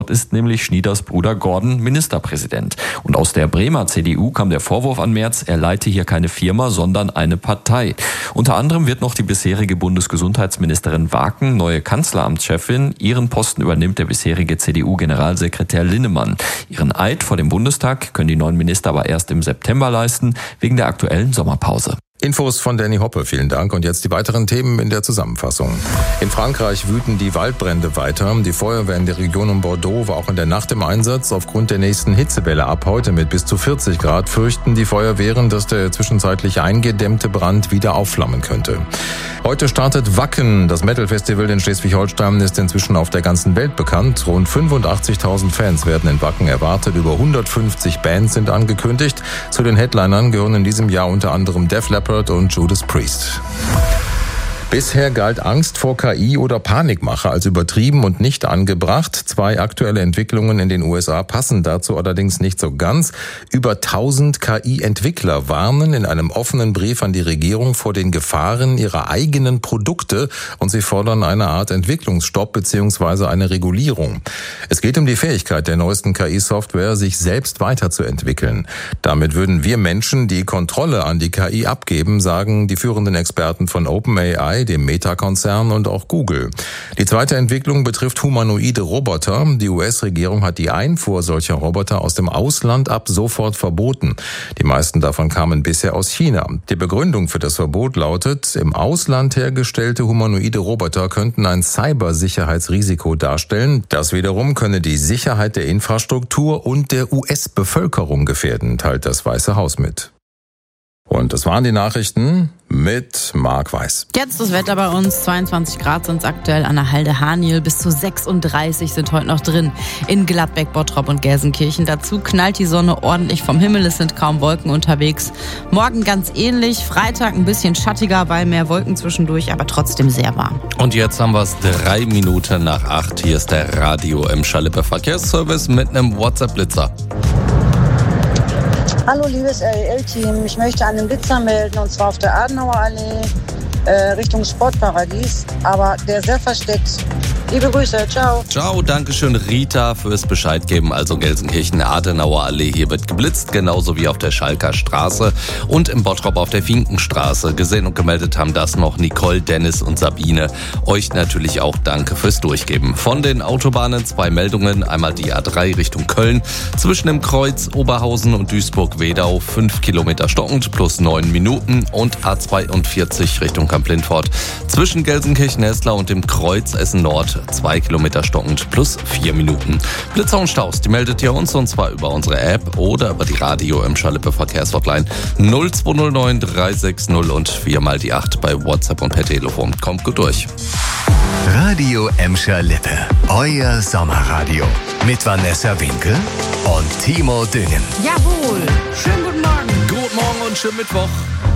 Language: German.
ist nämlich Schnieders Bruder Gordon Ministerpräsident. Und aus der Bremer CDU kam der Vorwurf an Merz, er leite hier keine Firma, sondern eine Partei. Unter anderem wird noch die bisherige Bundesgesundheitsministerin Waken neue Kanzleramtschefin. Ihren Posten übernimmt der bisherige CDU-Generalsekretär Linnemann. Ihren Eid vor dem Bundestag können die neuen Minister aber erst im September leisten, wegen der aktuellen Sommerpause. Infos von Danny Hoppe, vielen Dank. Und jetzt die weiteren Themen in der Zusammenfassung. In Frankreich wüten die Waldbrände weiter. Die Feuerwehr in der Region um Bordeaux war auch in der Nacht im Einsatz. Aufgrund der nächsten Hitzewelle ab heute mit bis zu 40 Grad fürchten die Feuerwehren, dass der zwischenzeitlich eingedämmte Brand wieder aufflammen könnte. Heute startet Wacken. Das Metal-Festival in Schleswig-Holstein ist inzwischen auf der ganzen Welt bekannt. Rund 85.000 Fans werden in Wacken erwartet. Über 150 Bands sind angekündigt. Zu den Headlinern gehören in diesem Jahr unter anderem Def Leppard und Judas Priest. Bisher galt Angst vor KI oder Panikmache als übertrieben und nicht angebracht. 2 aktuelle Entwicklungen in den USA passen dazu allerdings nicht so ganz. Über 1000 KI-Entwickler warnen in einem offenen Brief an die Regierung vor den Gefahren ihrer eigenen Produkte und sie fordern eine Art Entwicklungsstopp bzw. eine Regulierung. Es geht um die Fähigkeit der neuesten KI-Software, sich selbst weiterzuentwickeln. Damit würden wir Menschen die Kontrolle an die KI abgeben, sagen die führenden Experten von OpenAI, dem Meta-Konzern und auch Google. Die zweite Entwicklung betrifft humanoide Roboter. Die US-Regierung hat die Einfuhr solcher Roboter aus dem Ausland ab sofort verboten. Die meisten davon kamen bisher aus China. Die Begründung für das Verbot lautet, im Ausland hergestellte humanoide Roboter könnten ein Cybersicherheitsrisiko darstellen. Das wiederum könne die Sicherheit der Infrastruktur und der US-Bevölkerung gefährden, teilt das Weiße Haus mit. Und das waren die Nachrichten mit Marc Weiß. Jetzt das Wetter bei uns. 22 Grad sind es aktuell an der Halde Haniel. Bis zu 36 sind heute noch drin. In Gladbeck, Bottrop und Gelsenkirchen. Dazu knallt die Sonne ordentlich vom Himmel. Es sind kaum Wolken unterwegs. Morgen ganz ähnlich. Freitag ein bisschen schattiger bei mehr Wolken zwischendurch, aber trotzdem sehr warm. Und jetzt haben wir es 3 Minuten nach 8. Hier ist der Radio Emscher Lippe Verkehrsservice mit einem WhatsApp-Blitzer. Hallo liebes REL-Team, ich möchte einen Blitzer melden und zwar auf der Adenauer Allee Richtung Sportparadies, aber der sehr versteckt. Liebe Grüße, ciao. Ciao, dankeschön Rita fürs Bescheid geben. Also Gelsenkirchen-Adenauer Allee, hier wird geblitzt, genauso wie auf der Schalker Straße und im Bottrop auf der Finkenstraße. Gesehen und gemeldet haben das noch Nicole, Dennis und Sabine. Euch natürlich auch danke fürs Durchgeben. Von den Autobahnen 2 Meldungen. Einmal die A3 Richtung Köln. Zwischen dem Kreuz Oberhausen und Duisburg-Wedau 5 Kilometer stockend plus 9 Minuten. Und A42 Richtung Kamp-Lindfort. Zwischen Gelsenkirchen-Hessler und dem Kreuz Essen-Nord 2 Kilometer stockend plus 4 Minuten. Blitzer und Staus, die meldet ihr uns und zwar über unsere App oder über die Radio Emscher Lippe Verkehrshotline 0209 360 und 4 mal die 8 bei WhatsApp und per Telefon. Kommt gut durch. Radio Emscher Lippe, euer Sommerradio mit Vanessa Winkel und Timo Düngen. Jawohl, schönen guten Morgen. Guten Morgen und schönen Mittwoch.